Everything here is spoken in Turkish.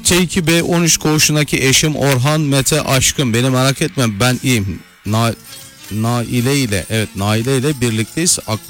T2B13 koğuşundaki eşim Orhan Mete aşkım, beni merak etme, ben iyiyim. Naile ile birlikteyiz.